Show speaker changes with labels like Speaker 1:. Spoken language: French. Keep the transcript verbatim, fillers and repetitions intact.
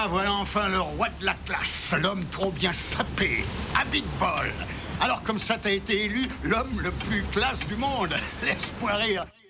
Speaker 1: Ah, voilà enfin le roi de la classe, l'homme trop bien sapé, habit bol. Alors comme ça, t'as été élu l'homme le plus classe du monde. Laisse-moi rire.